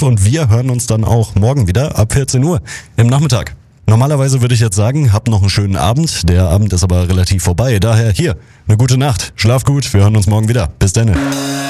und wir hören uns dann auch morgen wieder ab 14 Uhr im Nachmittag. Normalerweise würde ich jetzt sagen, habt noch einen schönen Abend. Der Abend ist aber relativ vorbei. Daher hier, eine gute Nacht. Schlaf gut, wir hören uns morgen wieder. Bis dann.